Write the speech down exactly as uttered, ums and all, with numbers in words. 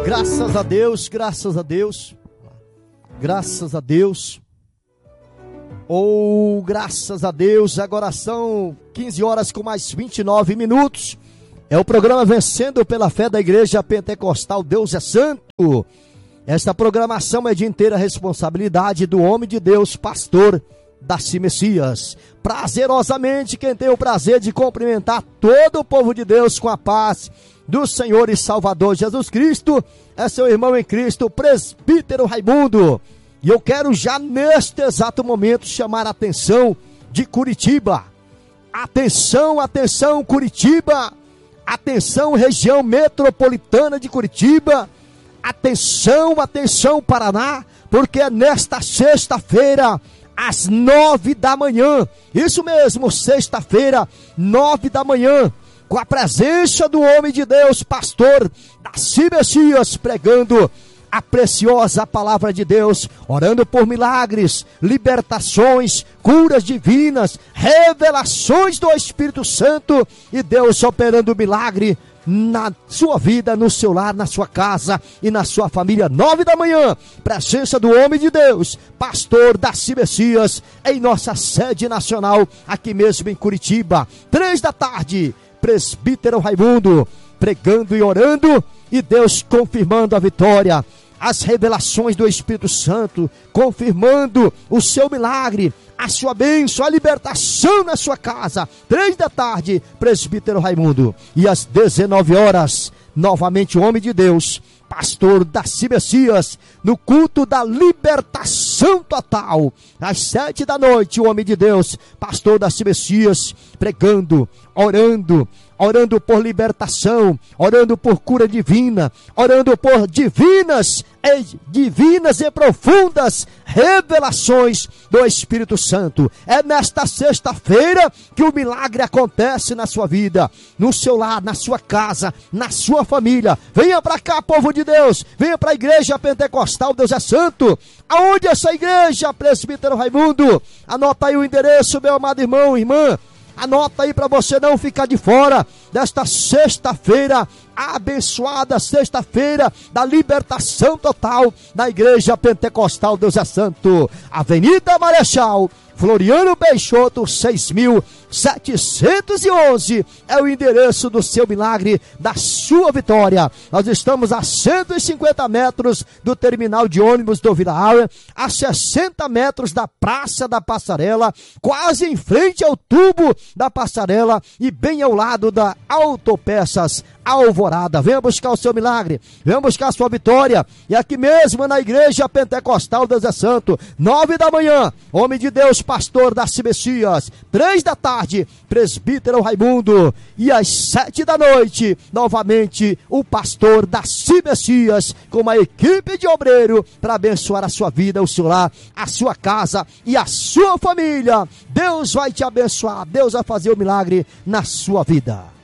Graças a Deus, graças a Deus, graças a Deus, oh, graças a Deus. Agora são quinze horas com mais vinte e nove minutos, é o programa Vencendo pela Fé da Igreja Pentecostal Deus é Santo. Esta programação é de inteira responsabilidade do homem de Deus, pastor Darcy Messias. Prazerosamente, quem tem o prazer de cumprimentar todo o povo de Deus com a paz do Senhor e Salvador Jesus Cristo, é seu irmão em Cristo, presbítero Raimundo. E eu quero já neste exato momento chamar a atenção de Curitiba. Atenção, atenção Curitiba, atenção região metropolitana de Curitiba, atenção, atenção Paraná, porque é nesta sexta-feira, às nove da manhã, isso mesmo, sexta-feira, nove da manhã, com a presença do homem de Deus, pastor Darcy Messias, pregando a preciosa palavra de Deus, orando por milagres, libertações, curas divinas, revelações do Espírito Santo, e Deus operando milagre na sua vida, no seu lar, na sua casa e na sua família. Nove da manhã, presença do homem de Deus, pastor Darcy Messias, em nossa sede nacional, aqui mesmo em Curitiba. Três da tarde, presbítero Raimundo, pregando e orando, e Deus confirmando a vitória, as revelações do Espírito Santo, confirmando o seu milagre, a sua bênção, a libertação na sua casa. Três da tarde, presbítero Raimundo. E às dezenove horas, novamente o homem de Deus, pastor Darcy Messias, no culto da libertação total. Às sete da noite, o homem de Deus, pastor Darcy Messias, pregando, orando, orando por libertação, orando por cura divina, orando por divinas e divinas e profundas revelações do Espírito Santo. É nesta sexta-feira que o milagre acontece na sua vida, no seu lar, na sua casa, na sua família. Venha para cá, povo de Deus, venha para a Igreja Pentecostal Deus é Santo. Aonde é essa igreja, presbítero Raimundo? Anota aí o endereço, meu amado irmão, irmã. Anota aí para você não ficar de fora desta sexta-feira abençoada, sexta-feira da libertação total na Igreja Pentecostal Deus é Santo. Avenida Marechal Floriano Peixoto, seis mil setecentos e onze, é o endereço do seu milagre, da sua vitória. Nós estamos a cento e cinquenta metros do terminal de ônibus do Vila Auer, a sessenta metros da Praça da Passarela, quase em frente ao tubo da passarela e bem ao lado da Autopeças Alvorada. Venha buscar o seu milagre, venha buscar a sua vitória, e aqui mesmo na Igreja Pentecostal Deus é Santo. Nove da manhã, homem de Deus, pastor Darcy Messias. Três da tarde, presbítero Raimundo. E às sete da noite, novamente, o pastor Darcy Messias, com uma equipe de obreiro, para abençoar a sua vida, o seu lar, a sua casa e a sua família. Deus vai te abençoar, Deus vai fazer o milagre na sua vida.